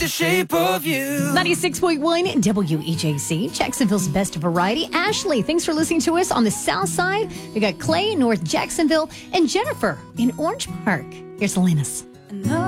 the shape of you. 96.1 WEJC, Jacksonville's best variety. Ashley, thanks for listening to us on the south side. We got Clay in North Jacksonville and Jennifer in Orange Park. Here's Salinas.